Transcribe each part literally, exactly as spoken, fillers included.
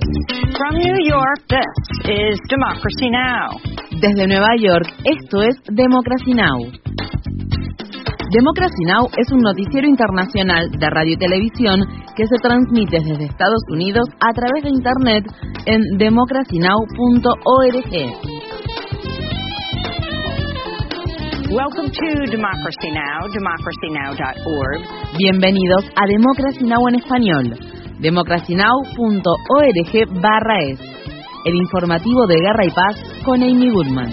From New York, this is Democracy Now! Desde Nueva York, esto es Democracy Now! Democracy Now! Es un noticiero internacional de radio y televisión que se transmite desde Estados Unidos a través de Internet en democracy now punto org. Welcome to Democracy Now! democracy now dot org. Bienvenidos a Democracy Now! En español. democracy now punto org barra es. El informativo de Guerra y Paz con Amy Goodman.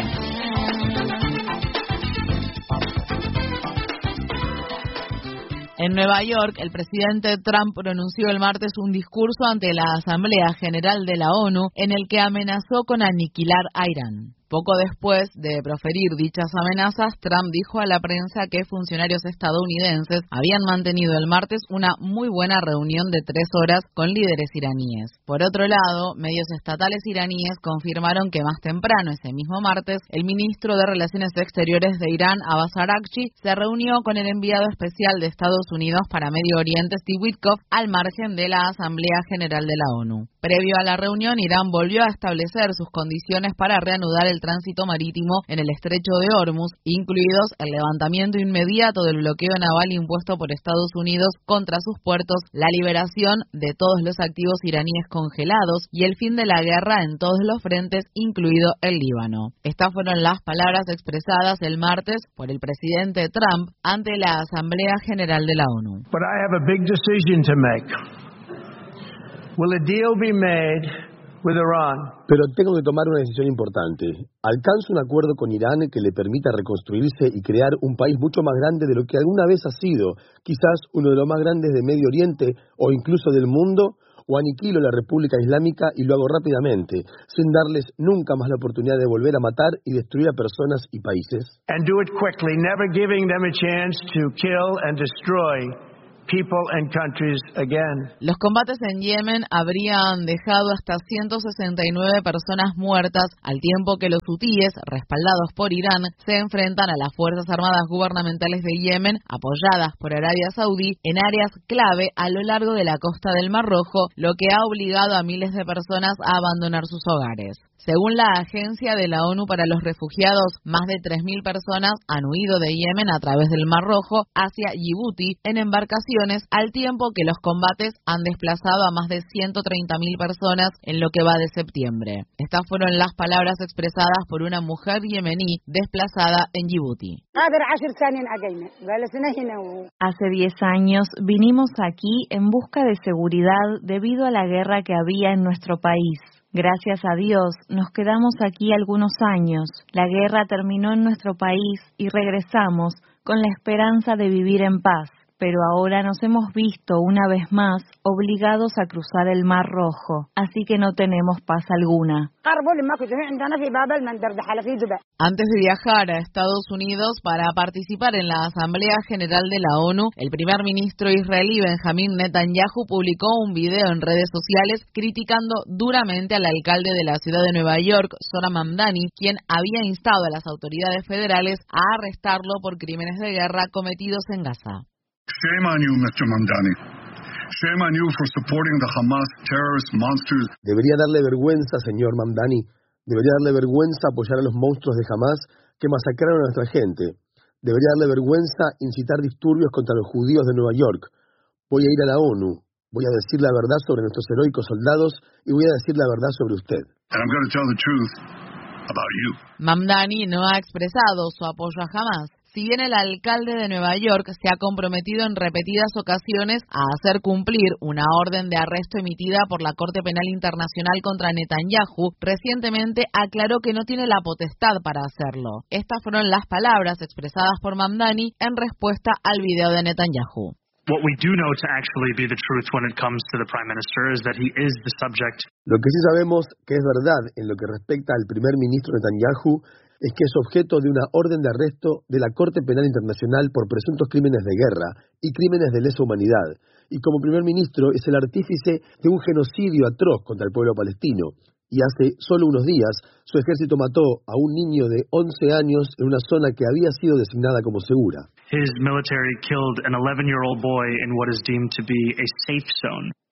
En Nueva York, el presidente Trump pronunció el martes un discurso ante la Asamblea General de la ONU en el que amenazó con aniquilar a Irán. Poco después de proferir dichas amenazas, Trump dijo a la prensa que funcionarios estadounidenses habían mantenido el martes una muy buena reunión de tres horas con líderes iraníes. Por otro lado, medios estatales iraníes confirmaron que más temprano, ese mismo martes, el ministro de Relaciones Exteriores de Irán, Abbas Araghchi, se reunió con el enviado especial de Estados Unidos para Medio Oriente, Steve Witkoff, al margen de la Asamblea General de la ONU. Previo a la reunión, Irán volvió a establecer sus condiciones para reanudar el tránsito marítimo en el estrecho de Hormuz, incluidos el levantamiento inmediato del bloqueo naval impuesto por Estados Unidos contra sus puertos, la liberación de todos los activos iraníes congelados y el fin de la guerra en todos los frentes, incluido el Líbano. Estas fueron las palabras expresadas el martes por el presidente Trump ante la Asamblea General de la ONU. But I have a big decision to make. Will a deal be made with Iran? Pero tengo que tomar una decisión importante. ¿Alcanzo un acuerdo con Irán que le permita reconstruirse y crear un país mucho más grande de lo que alguna vez ha sido, quizás uno de los más grandes de Medio Oriente o incluso del mundo? ¿O aniquilo la República Islámica y lo hago rápidamente, sin darles nunca más la oportunidad de volver a matar y destruir a personas y países? And do it quickly, never giving them a chance to kill and destroy people and countries again. Los combates en Yemen habrían dejado hasta ciento sesenta y nueve personas muertas, al tiempo que los hutíes, respaldados por Irán, se enfrentan a las Fuerzas Armadas Gubernamentales de Yemen, apoyadas por Arabia Saudí, en áreas clave a lo largo de la costa del Mar Rojo, lo que ha obligado a miles de personas a abandonar sus hogares. Según la Agencia de la ONU para los Refugiados, más de tres mil personas han huido de Yemen a través del Mar Rojo hacia Yibuti en embarcaciones, al tiempo que los combates han desplazado a más de ciento treinta mil personas en lo que va de septiembre. Estas fueron las palabras expresadas por una mujer yemení desplazada en Yibuti. Hace diez años vinimos aquí en busca de seguridad debido a la guerra que había en nuestro país. Gracias a Dios, nos quedamos aquí algunos años. La guerra terminó en nuestro país y regresamos con la esperanza de vivir en paz. Pero ahora nos hemos visto una vez más obligados a cruzar el Mar Rojo, así que no tenemos paz alguna. Antes de viajar a Estados Unidos para participar en la Asamblea General de la ONU, el primer ministro israelí Benjamín Netanyahu publicó un video en redes sociales criticando duramente al alcalde de la ciudad de Nueva York, Zohar Mamdani, quien había instado a las autoridades federales a arrestarlo por crímenes de guerra cometidos en Gaza. Shame on you, mister Mamdani. Shame on you for supporting the Hamas terrorist monsters. Debería darle vergüenza, señor Mamdani. Debería darle vergüenza apoyar a los monstruos de Hamas que masacraron a nuestra gente. Debería darle vergüenza incitar disturbios contra los judíos de Nueva York. Voy a ir a la ONU. Voy a decir la verdad sobre nuestros heroicos soldados y voy a decir la verdad sobre usted. And I'm going to tell the truth about you. Mamdani no ha expresado su apoyo a Hamas. Si bien el alcalde de Nueva York se ha comprometido en repetidas ocasiones a hacer cumplir una orden de arresto emitida por la Corte Penal Internacional contra Netanyahu, recientemente aclaró que no tiene la potestad para hacerlo. Estas fueron las palabras expresadas por Mamdani en respuesta al video de Netanyahu. What we do know to actually be the truth when it comes to the Prime Minister is that he is the subject. Lo que sí sabemos que es verdad en lo que respecta al primer ministro Netanyahu es que es objeto de una orden de arresto de la Corte Penal Internacional por presuntos crímenes de guerra y crímenes de lesa humanidad, y como primer ministro es el artífice de un genocidio atroz contra el pueblo palestino. Y hace solo unos días, su ejército mató a un niño de once años en una zona que había sido designada como segura. His military killed an eleven-year-old boy in what is deemed to be a safe zone.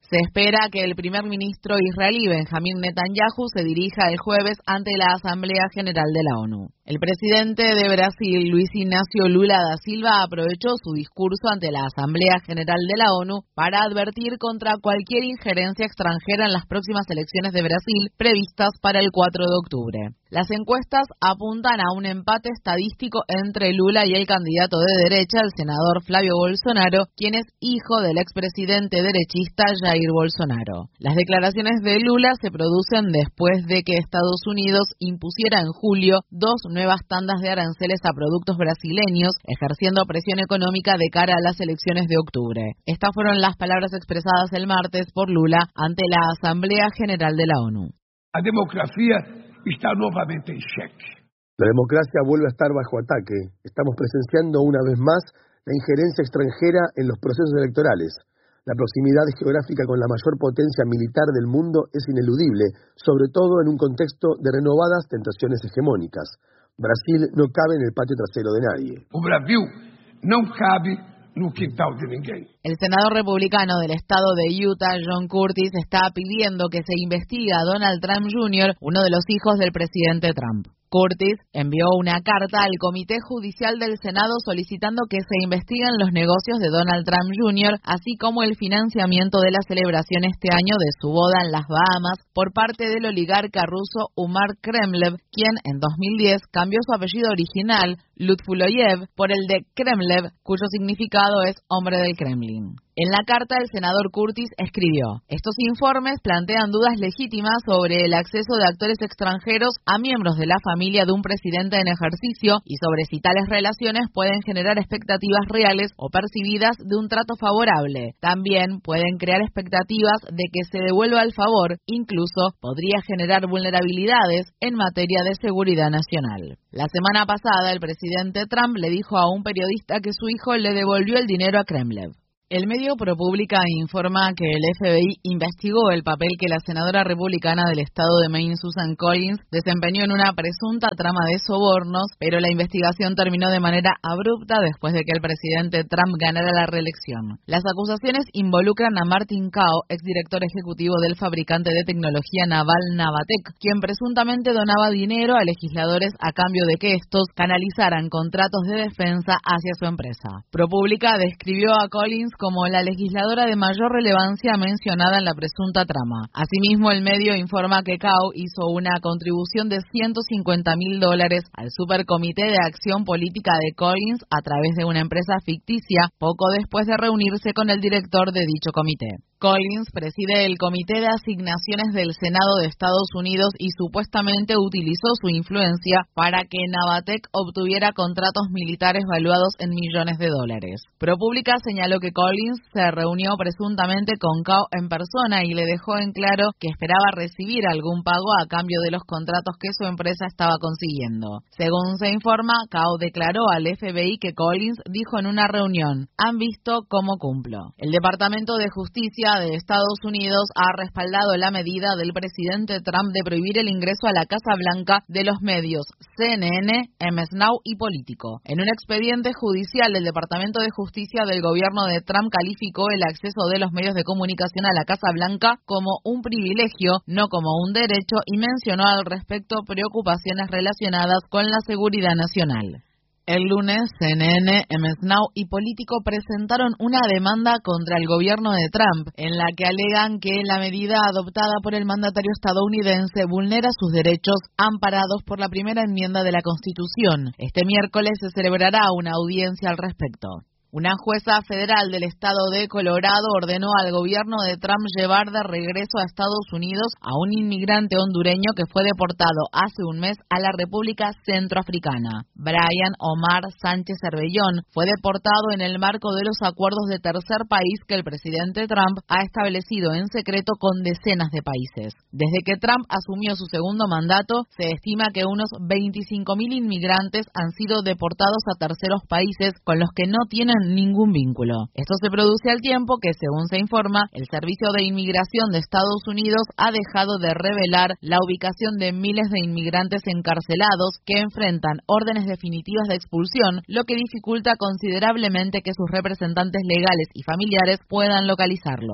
Se espera que el primer ministro israelí Benjamín Netanyahu se dirija el jueves ante la Asamblea General de la ONU. El presidente de Brasil, Luis Ignacio Lula da Silva, aprovechó su discurso ante la Asamblea General de la ONU para advertir contra cualquier injerencia extranjera en las próximas elecciones de Brasil previstas para el cuatro de octubre. Las encuestas apuntan a un empate estadístico entre Lula y el candidato de derecha, el senador Flavio Bolsonaro, quien es hijo del expresidente derechista Jair Bolsonaro. Las declaraciones de Lula se producen después de que Estados Unidos impusiera en julio dos nuevas tandas de aranceles a productos brasileños, ejerciendo presión económica de cara a las elecciones de octubre. Estas fueron las palabras expresadas el martes por Lula ante la Asamblea General de la ONU. La democracia está nuevamente en xeque. La democracia vuelve a estar bajo ataque. Estamos presenciando una vez más la injerencia extranjera en los procesos electorales. La proximidad geográfica con la mayor potencia militar del mundo es ineludible, sobre todo en un contexto de renovadas tentaciones hegemónicas. Brasil no cabe en el patio trasero de nadie. O Brasil no cabe no quintal de ninguém. El senador republicano del estado de Utah, John Curtis, está pidiendo que se investigue a Donald Trump junior, uno de los hijos del presidente Trump. Curtis envió una carta al Comité Judicial del Senado solicitando que se investiguen los negocios de Donald Trump junior, así como el financiamiento de la celebración este año de su boda en las Bahamas por parte del oligarca ruso Umar Kremlev, quien en dos mil diez cambió su apellido original, Lutfuloyev, por el de Kremlev, cuyo significado es hombre del Kremlin. En la carta, el senador Curtis escribió: estos informes plantean dudas legítimas sobre el acceso de actores extranjeros a miembros de la familia de un presidente en ejercicio y sobre si tales relaciones pueden generar expectativas reales o percibidas de un trato favorable. También pueden crear expectativas de que se devuelva el favor, incluso podría generar vulnerabilidades en materia de seguridad nacional. La semana pasada, el presidente Trump le dijo a un periodista que su hijo le devolvió el dinero a Kremlev. El medio ProPublica informa que el F B I investigó el papel que la senadora republicana del estado de Maine, Susan Collins, desempeñó en una presunta trama de sobornos, pero la investigación terminó de manera abrupta después de que el presidente Trump ganara la reelección. Las acusaciones involucran a Martin Kao, exdirector ejecutivo del fabricante de tecnología naval Navatec, quien presuntamente donaba dinero a legisladores a cambio de que estos canalizaran contratos de defensa hacia su empresa. ProPublica describió a Collins como la legisladora de mayor relevancia mencionada en la presunta trama. Asimismo, el medio informa que Kao hizo una contribución de ciento cincuenta mil dólares al Supercomité de Acción Política de Collins a través de una empresa ficticia, poco después de reunirse con el director de dicho comité. Collins preside el Comité de Asignaciones del Senado de Estados Unidos y supuestamente utilizó su influencia para que Navatec obtuviera contratos militares valuados en millones de dólares. ProPublica señaló que Collins se reunió presuntamente con Kao en persona y le dejó en claro que esperaba recibir algún pago a cambio de los contratos que su empresa estaba consiguiendo. Según se informa, Kao declaró al F B I que Collins dijo en una reunión: «Han visto cómo cumplo». El Departamento de Justicia de Estados Unidos ha respaldado la medida del presidente Trump de prohibir el ingreso a la Casa Blanca de los medios C N N, M S Now y Político. En un expediente judicial, el Departamento de Justicia del gobierno de Trump calificó el acceso de los medios de comunicación a la Casa Blanca como un privilegio, no como un derecho, y mencionó al respecto preocupaciones relacionadas con la seguridad nacional. El lunes, C N N, M S Now y Político presentaron una demanda contra el gobierno de Trump, en la que alegan que la medida adoptada por el mandatario estadounidense vulnera sus derechos amparados por la primera enmienda de la Constitución. Este miércoles se celebrará una audiencia al respecto. Una jueza federal del estado de Colorado ordenó al gobierno de Trump llevar de regreso a Estados Unidos a un inmigrante hondureño que fue deportado hace un mes a la República Centroafricana. Brian Omar Sánchez Cervellón fue deportado en el marco de los acuerdos de tercer país que el presidente Trump ha establecido en secreto con decenas de países. Desde que Trump asumió su segundo mandato, se estima que unos veinticinco mil inmigrantes han sido deportados a terceros países con los que no tienen ningún vínculo. Esto se produce al tiempo que, según se informa, el Servicio de Inmigración de Estados Unidos ha dejado de revelar la ubicación de miles de inmigrantes encarcelados que enfrentan órdenes definitivas de expulsión, lo que dificulta considerablemente que sus representantes legales y familiares puedan localizarlos.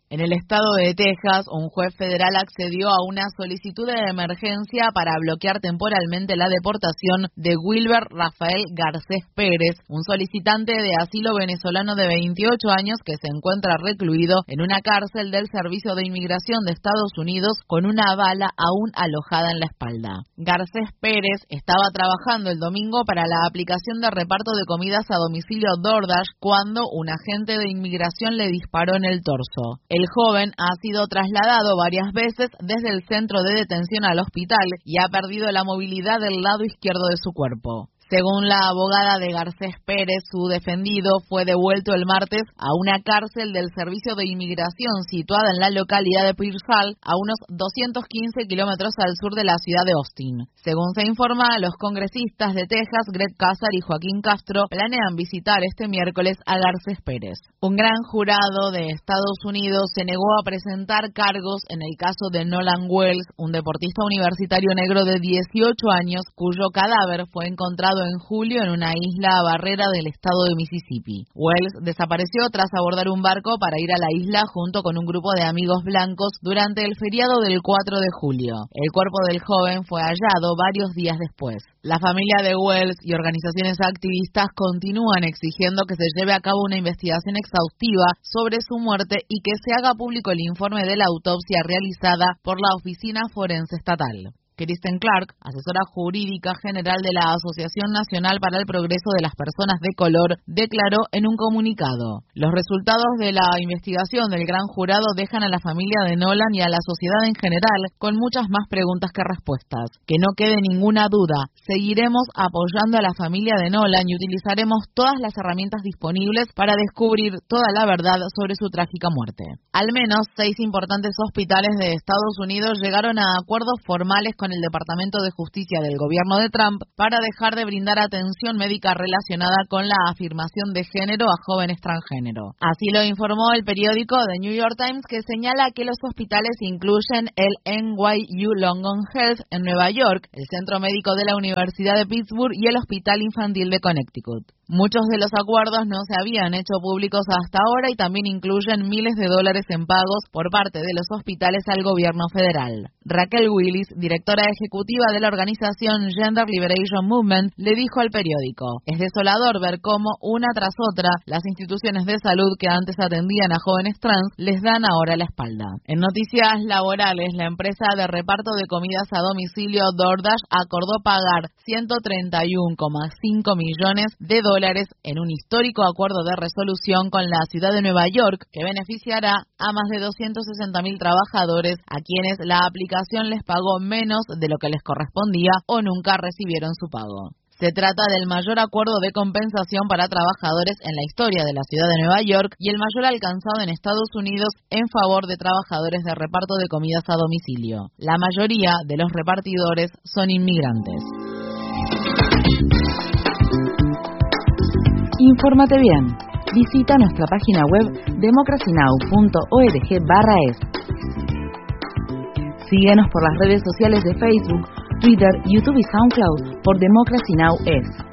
En el estado de Texas, un juez federal accedió a una solicitud de emergencia para bloquear temporalmente la deportación de Wilber Rafael Garcés Pérez, un solicitante de asilo venezolano de veintiocho años que se encuentra recluido en una cárcel del Servicio de Inmigración de Estados Unidos con una bala aún alojada en la espalda. Garcés Pérez estaba trabajando el domingo para la aplicación de reparto de comidas a domicilio DoorDash cuando un agente de inmigración le disparó en el torso. El joven ha sido trasladado varias veces desde el centro de detención al hospital y ha perdido la movilidad del lado izquierdo de su cuerpo. Según la abogada de Garcés Pérez, su defendido fue devuelto el martes a una cárcel del Servicio de Inmigración situada en la localidad de Pearsall, a unos doscientos quince kilómetros al sur de la ciudad de Austin. Según se informa, los congresistas de Texas, Greg Casar y Joaquín Castro, planean visitar este miércoles a Garcés Pérez. Un gran jurado de Estados Unidos se negó a presentar cargos en el caso de Nolan Wells, un deportista universitario negro de dieciocho años, cuyo cadáver fue encontrado en julio en una isla barrera del estado de Mississippi. Wells desapareció tras abordar un barco para ir a la isla junto con un grupo de amigos blancos durante el feriado del cuatro de julio. El cuerpo del joven fue hallado varios días después. La familia de Wells y organizaciones activistas continúan exigiendo que se lleve a cabo una investigación exhaustiva sobre su muerte y que se haga público el informe de la autopsia realizada por la Oficina Forense Estatal. Kristen Clark, asesora jurídica general de la Asociación Nacional para el Progreso de las Personas de Color, declaró en un comunicado: los resultados de la investigación del gran jurado dejan a la familia de Nolan y a la sociedad en general con muchas más preguntas que respuestas. Que no quede ninguna duda, seguiremos apoyando a la familia de Nolan y utilizaremos todas las herramientas disponibles para descubrir toda la verdad sobre su trágica muerte. Al menos seis importantes hospitales de Estados Unidos llegaron a acuerdos formales con el Departamento de Justicia del gobierno de Trump para dejar de brindar atención médica relacionada con la afirmación de género a jóvenes transgénero. Así lo informó el periódico The New York Times, que señala que los hospitales incluyen el N Y U Langone Health en Nueva York, el Centro Médico de la Universidad de Pittsburgh y el Hospital Infantil de Connecticut. Muchos de los acuerdos no se habían hecho públicos hasta ahora y también incluyen miles de dólares en pagos por parte de los hospitales al gobierno federal. Raquel Willis, directora ejecutiva de la organización Gender Liberation Movement, le dijo al periódico: es desolador ver cómo, una tras otra, las instituciones de salud que antes atendían a jóvenes trans les dan ahora la espalda. En noticias laborales, la empresa de reparto de comidas a domicilio DoorDash acordó pagar ciento treinta y uno coma cinco millones de dólares en un histórico acuerdo de resolución con la ciudad de Nueva York que beneficiará a más de doscientos sesenta mil trabajadores a quienes la aplicación les pagó menos de lo que les correspondía o nunca recibieron su pago. Se trata del mayor acuerdo de compensación para trabajadores en la historia de la ciudad de Nueva York y el mayor alcanzado en Estados Unidos en favor de trabajadores de reparto de comidas a domicilio. La mayoría de los repartidores son inmigrantes. Infórmate bien. Visita nuestra página web democracy now punto org barra es. Síguenos por las redes sociales de Facebook, Twitter, YouTube y SoundCloud por Democracy Now! Es.